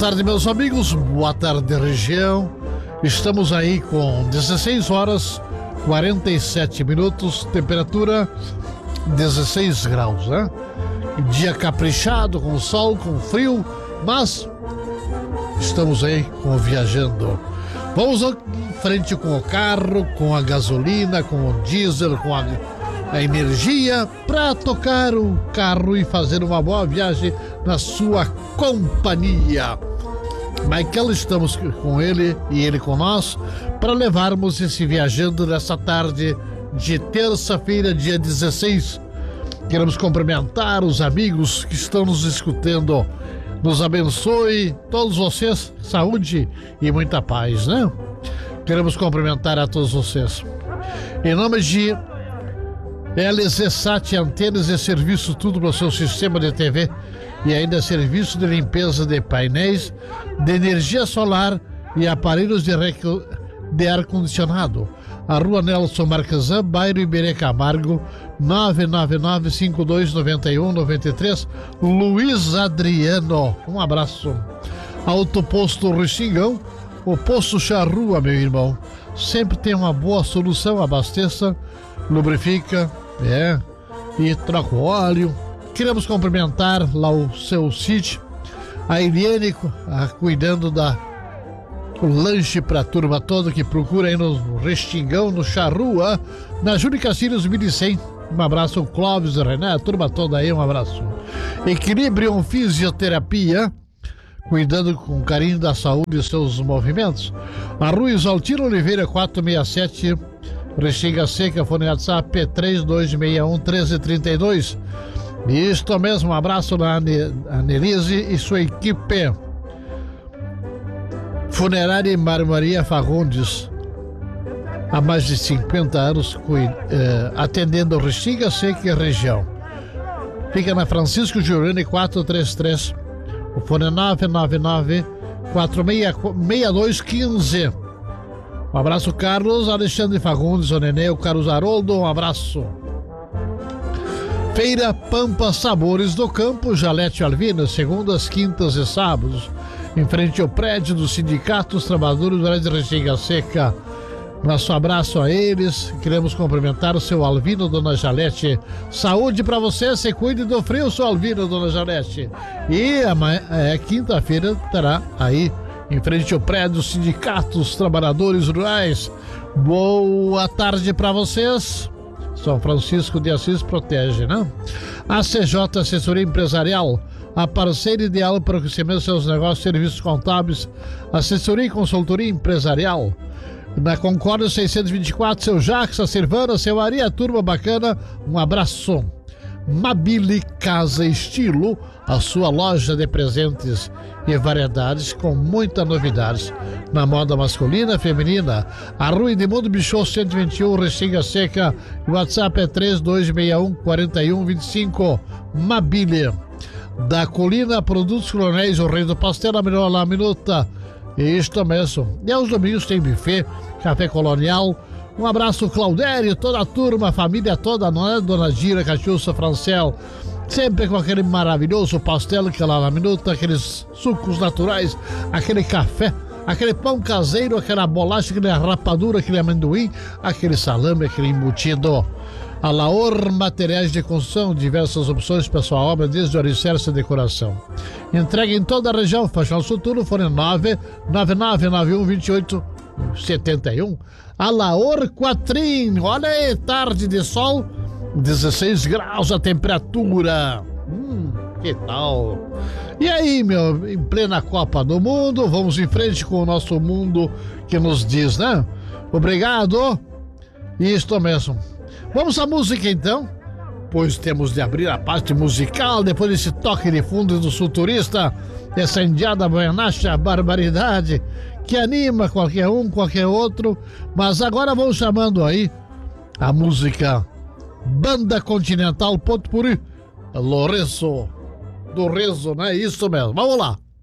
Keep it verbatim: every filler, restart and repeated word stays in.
tarde, meus amigos, boa tarde, região. Estamos aí com dezesseis horas, quarenta e sete minutos, temperatura dezesseis graus, né? Dia caprichado, com sol, com frio, mas estamos aí com viajando. Vamos em frente com o carro, com a gasolina, com o diesel, com a, a energia, para tocar o carro e fazer uma boa viagem na sua companhia. Michael, estamos com ele e ele com nós para levarmos esse viajando nessa tarde de terça-feira, dia dezesseis. Queremos cumprimentar os amigos que estão nos escutando. Nos abençoe, todos vocês, saúde e muita paz, né? Queremos cumprimentar a todos vocês. Em nome de L Z Sat, antenas e serviço tudo para o seu sistema de T V e ainda serviço de limpeza de painéis, de energia solar e aparelhos de, rec... de ar-condicionado. A Rua Nelson Marquesan, bairro Iberê Camargo, nove nove nove, cinco dois nove um, nove três, Luiz Adriano. Um abraço. Autoposto Restingão, o Posto Charrua, meu irmão. Sempre tem uma boa solução, abasteça, lubrifica, é, e troca o óleo. Queremos cumprimentar lá o seu sítio, a Eliane, a, cuidando da o lanche para a turma toda que procura aí no Restingão, no Charrua, na Júlio Castilhos mil e cem. Um abraço, o Clóvis, o René, a turma toda aí, um abraço. Equilibrium Fisioterapia, cuidando com carinho da saúde e seus movimentos. A Rua Isaltino Oliveira, quatrocentos e sessenta e sete, Restinga Seca, fone WhatsApp três dois seis um, um três três dois. Isto mesmo, um abraço na Anelise e sua equipe. Funerária e Marmoraria Fagundes, há mais de cinquenta anos, eh, atendendo Restinga Seca e região. Fica na Francisco Giuliani quatrocentos e trinta e três, o fone nove nove nove, quatro seis seis dois um cinco. Um abraço, Carlos Alexandre Fagundes, o Nenê, o Carlos Haroldo, um abraço. Feira Pampa Sabores do Campo, Jalete Alvina, segundas, quintas e sábados, em frente ao prédio do Sindicato dos Trabalhadores Rurais de Restinga Seca. Nosso abraço a eles. Queremos cumprimentar o seu Alvino, dona Jalete. Saúde para você, se cuide do frio, seu Alvino, dona Jalete. E amanhã, é, quinta-feira, estará aí em frente ao prédio do Sindicato dos Trabalhadores Rurais. Boa tarde para vocês. São Francisco de Assis protege, né? A C J Assessoria Empresarial, a parceira ideal para o crescimento dos seus negócios, serviços contábeis, assessoria e consultoria empresarial. Na Concórdia seiscentos e vinte e quatro, seu Jacques, a Silvana, seu Ari, a turma bacana, um abraço. Mabile Casa Estilo, a sua loja de presentes e variedades com muitas novidades na moda masculina e feminina. A Rua Edmundo Bichot cento e vinte e um, Restinga Seca. O WhatsApp é três dois seis um, quatro um dois cinco. Mabile. Da Colina Produtos Coronéis, o Rei do Pastel, a melhor lá minuta. Isto mesmo. E aos domingos tem buffet, café colonial. Um abraço, Claudério, toda a turma, a família toda, não é? Dona Gira, Cachuça, Francel, sempre com aquele maravilhoso pastel que é lá na minuta, aqueles sucos naturais, aquele café, aquele pão caseiro, aquela bolacha, aquela rapadura, aquele amendoim, aquele salame, aquele embutido. A Laor Materiais de Construção, diversas opções para sua obra, desde o alicerce e decoração. Entrega em toda a região, Faxão Futuro, fone nove nove nove nove um dois oito sete um. A Laor Quatrim, olha aí, tarde de sol, dezesseis graus a temperatura. Hum, que tal? E aí, meu, em plena Copa do Mundo, vamos em frente com o nosso mundo que nos diz, né? Obrigado. Isto mesmo. Vamos à música então, pois temos de abrir a parte musical depois desse toque de fundo do Sulturista, essa indiada boianacha barbaridade que anima qualquer um, qualquer outro. Mas agora vamos chamando aí a música Banda Continental Potpourri, Lourenço do Rezo, não é isso mesmo? Vamos lá.